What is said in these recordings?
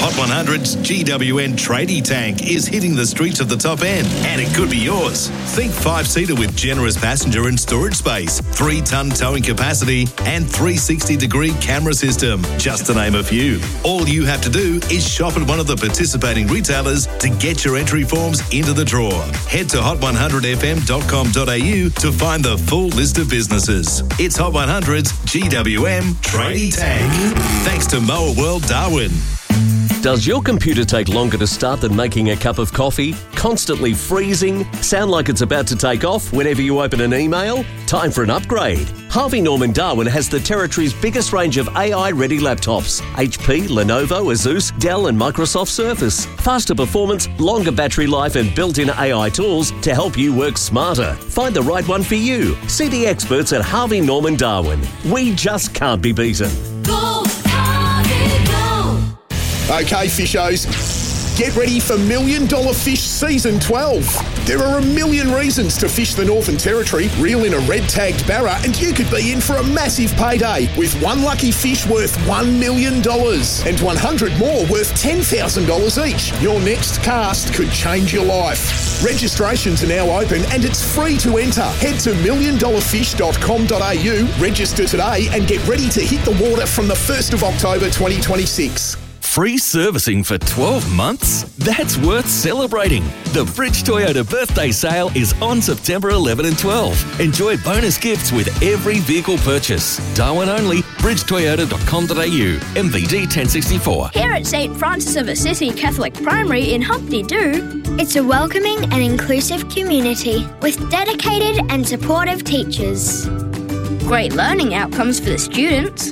Hot 100's GWN Tradie Tank is hitting the streets of the top end, and it could be yours. Think 5-seater with generous passenger and storage space, 3-ton towing capacity, and 360-degree camera system, just to name a few. All you have to do is shop at one of the participating retailers to get your entry forms into the draw. Head to hot100fm.com.au to find the full list of businesses. It's Hot 100's GWM Tradie Tank. Thanks to Mower World Darwin. Does your computer take longer to start than making a cup of coffee? Constantly freezing? Sound like it's about to take off whenever you open an email? Time for an upgrade. Harvey Norman Darwin has the Territory's biggest range of AI-ready laptops. HP, Lenovo, Asus, Dell and Microsoft Surface. Faster performance, longer battery life and built-in AI tools to help you work smarter. Find the right one for you. See the experts at Harvey Norman Darwin. We just can't be beaten. Go, Harvey, go! Okay, fishos, get ready for $1 Million Fish Season 12. There are a million reasons to fish the Northern Territory, reel in a red-tagged barra, and you could be in for a massive payday with one lucky fish worth $1 million and 100 more worth $10,000 each. Your next cast could change your life. Registrations are now open and it's free to enter. Head to milliondollarfish.com.au, register today and get ready to hit the water from the 1st of October 2026. Free servicing for 12 months? That's worth celebrating. The Bridge Toyota birthday sale is on September 11 and 12. Enjoy bonus gifts with every vehicle purchase. Darwin only, bridgetoyota.com.au, MVD 1064. Here at St Francis of Assisi Catholic Primary in Humpty Doo, it's a welcoming and inclusive community with dedicated and supportive teachers. great learning outcomes for the students,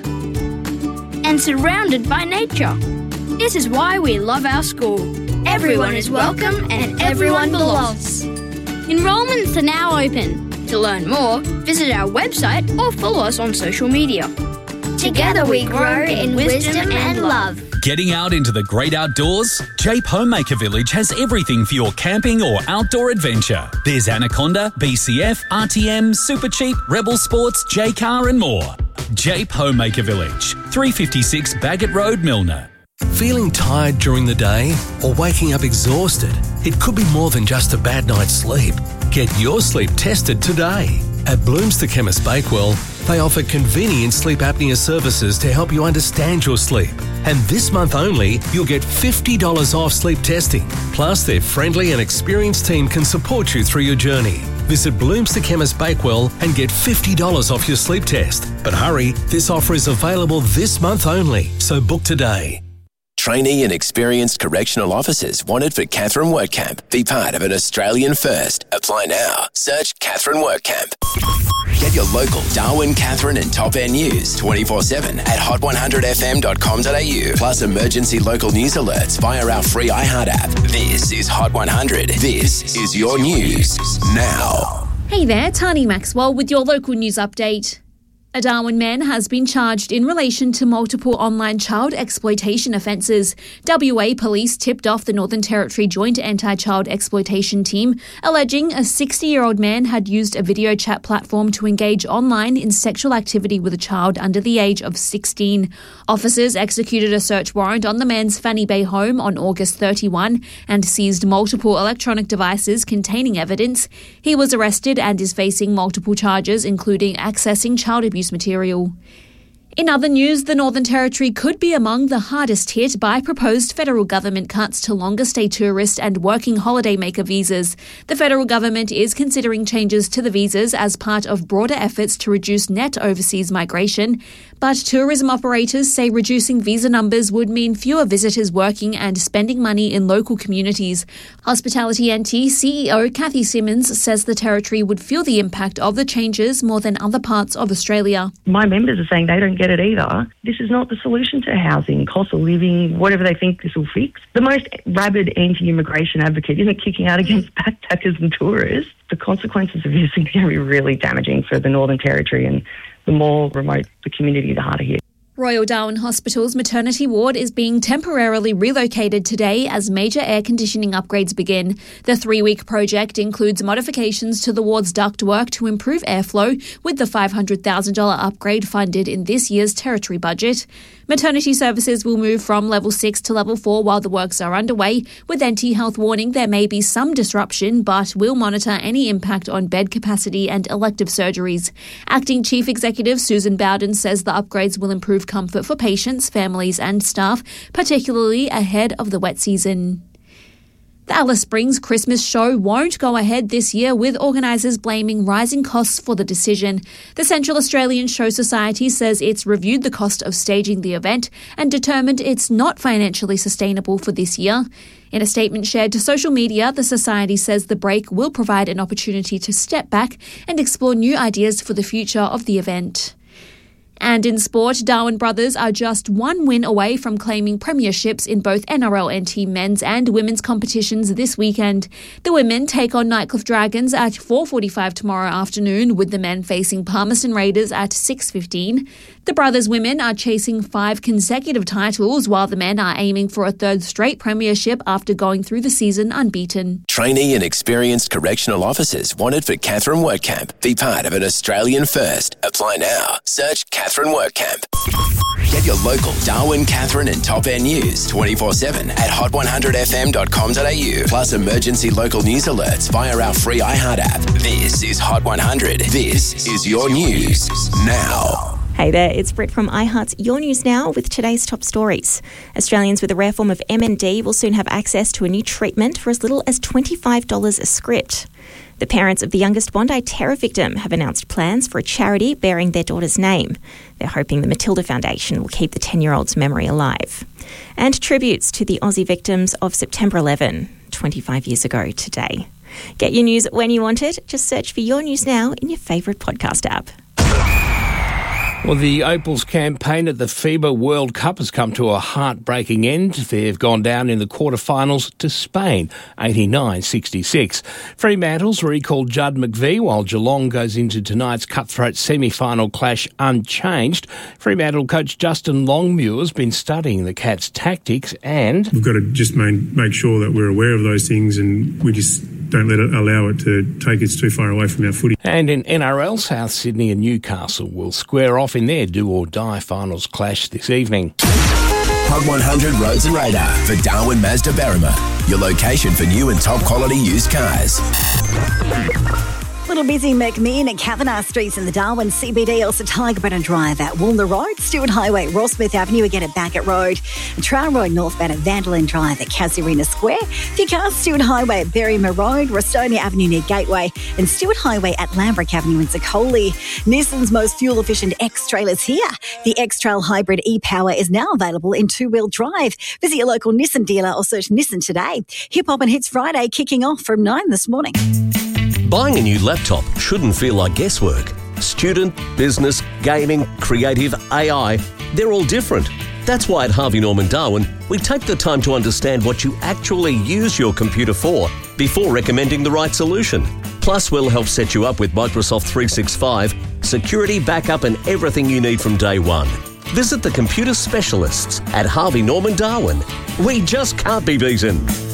and surrounded by nature. This is why we love our school. Everyone is welcome and everyone belongs. Enrolments are now open. To learn more, visit our website or follow us on social media. Together we grow in wisdom and love. Getting out into the great outdoors? Jape Homemaker Village has everything for your camping or outdoor adventure. There's Anaconda, BCF, RTM, Super Cheap, Rebel Sports, J-Car and more. Jape Homemaker Village, 356 Bagot Road, Milner. Feeling tired during the day or waking up exhausted? It could be more than just a bad night's sleep. Get your sleep tested today. At Bloomster Chemist Bakewell, they offer convenient sleep apnea services to help you understand your sleep. And this month only, you'll get $50 off sleep testing. Plus, their friendly and experienced team can support you through your journey. Visit Bloomster Chemist Bakewell and get $50 off your sleep test. But hurry, this offer is available this month only, so book today. Trainee and experienced correctional officers wanted for Katherine WorkCamp. Be part of an Australian first. Apply now. Search Katherine WorkCamp. Get your local Darwin, Katherine and Top End news 24/7 at hot100fm.com.au. Plus emergency local news alerts via our free iHeart app. This is Hot 100. This is your news now. Hey there, Tani Maxwell with your local news update. A Darwin man has been charged in relation to multiple online child exploitation offences. WA Police tipped off the Northern Territory Joint Anti-Child Exploitation Team, alleging a 60-year-old man had used a video chat platform to engage online in sexual activity with a child under the age of 16. Officers executed a search warrant on the man's Fanny Bay home on August 31 and seized multiple electronic devices containing evidence. He was arrested and is facing multiple charges, including accessing child abuse material. In other news, the Northern Territory could be among the hardest hit by proposed federal government cuts to longer stay tourist and working holidaymaker visas. The federal government is considering changes to the visas as part of broader efforts to reduce net overseas migration, but tourism operators say reducing visa numbers would mean fewer visitors working and spending money in local communities. Hospitality NT CEO Kathy Simmons says the Territory would feel the impact of the changes more than other parts of Australia. My members are saying they don't get it either. This is not the solution to housing, cost of living, whatever they think this will fix. The most rabid anti-immigration advocate isn't kicking out against backpackers and tourists. The consequences of this are going to be really damaging for the Northern Territory, and the more remote the community, the harder hit. Royal Darwin Hospital's maternity ward is being temporarily relocated today as major air conditioning upgrades begin. The 3-week project includes modifications to the ward's ductwork to improve airflow, with the $500,000 upgrade funded in this year's territory budget. Maternity services will move from level 6 to level 4 while the works are underway, with NT Health warning there may be some disruption but will monitor any impact on bed capacity and elective surgeries. Acting Chief Executive Susan Bowden says the upgrades will improve comfort for patients, families and staff, particularly ahead of the wet season. The Alice Springs Christmas show won't go ahead this year, with organisers blaming rising costs for the decision. The Central Australian Show Society says it's reviewed the cost of staging the event and determined it's not financially sustainable for this year. In a statement shared to social media, the Society says the break will provide an opportunity to step back and explore new ideas for the future of the event. And in sport, Darwin Brothers are just one win away from claiming premierships in both NRL NT men's and women's competitions this weekend. The women take on Nightcliff Dragons at 4:45 tomorrow afternoon, with the men facing Palmerston Raiders at 6:15. The Brothers women are chasing 5 consecutive titles, while the men are aiming for a 3rd straight premiership after going through the season unbeaten. Trainee and experienced correctional officers wanted for Catherine Workcamp. Be part of an Australian first. Apply now. Search Catherine Workcamp. Get your local Darwin, Catherine and Top End news 24/7 at hot100fm.com.au. Plus emergency local news alerts via our free iHeart app. This is Hot 100. This is your news now. Hey there, it's Britt from iHeart's Your News Now with today's top stories. Australians with a rare form of MND will soon have access to a new treatment for as little as $25 a script. The parents of the youngest Bondi terror victim have announced plans for a charity bearing their daughter's name. They're hoping the Matilda Foundation will keep the 10-year-old's memory alive. And tributes to the Aussie victims of September 11, 25 years ago today. Get your news when you want it. Just search for Your News Now in your favourite podcast app. Well, the Opals campaign at the FIBA World Cup has come to a heartbreaking end. They've gone down in the quarterfinals to Spain, 89-66. Fremantle's recalled Judd McVie, while Geelong goes into tonight's cutthroat semi-final clash unchanged. Fremantle coach Justin Longmuir's been studying the Cats' tactics, and we've got to just make sure that we're aware of those things, and we just don't allow it to take us too far away from our footy. And in NRL, South Sydney and Newcastle will square off in their do-or-die finals clash this evening. Hot 100 Roads and Radar for Darwin Mazda Berrima, your location for new and top quality used cars. Little busy McMinn and Kavanagh Streets in the Darwin CBD, also Tiger Button Drive at Woolner Road, Stewart Highway, Rossmouth Avenue again at Backett Road, and Trower Road northbound at Vanderlyn Drive at Casuarina Square, Vicar Stewart Highway at Berrima Road, Rostonia Avenue near Gateway, and Stewart Highway at Lambrick Avenue in Zicoli. Nissan's most fuel-efficient X-Trail is here. The X-Trail Hybrid e-Power is now available in 2-wheel drive. Visit your local Nissan dealer or search Nissan today. Hip Hop and Hits Friday kicking off from 9 this morning. Buying a new laptop shouldn't feel like guesswork. Student, business, gaming, creative, AI, they're all different. That's why at Harvey Norman Darwin, we take the time to understand what you actually use your computer for before recommending the right solution. Plus, we'll help set you up with Microsoft 365, security, backup and everything you need from day one. Visit the computer specialists at Harvey Norman Darwin. We just can't be beaten.